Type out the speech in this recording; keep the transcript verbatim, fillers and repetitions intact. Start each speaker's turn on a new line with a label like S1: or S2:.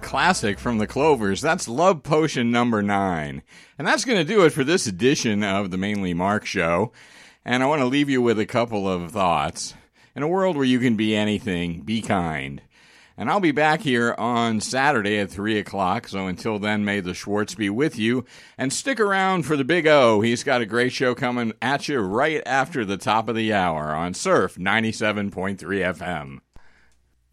S1: classic from the Clovers. That's Love Potion number nine. And that's going to do it for this edition of the Mainly Mark Show. And I want to leave you with a couple of thoughts. In a world where you can be anything, be kind. And I'll be back here on Saturday at three o'clock, so until then, may the Schwartz be with you. And stick around for the Big O. He's got a great show coming at you right after the top of the hour on Surf ninety-seven point three F M.